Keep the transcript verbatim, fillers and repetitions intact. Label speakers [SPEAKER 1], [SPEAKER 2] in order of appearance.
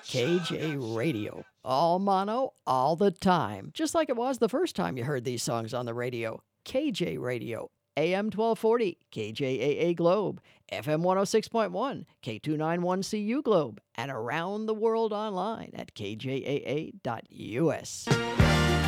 [SPEAKER 1] K J Radio. All mono, all the time. Just like it was the first time you heard these songs on the radio. K J Radio. A M twelve forty, K J A A Globe. F M one oh six point one, K two ninety-one C U Globe. And around the world online at K J A A dot U S.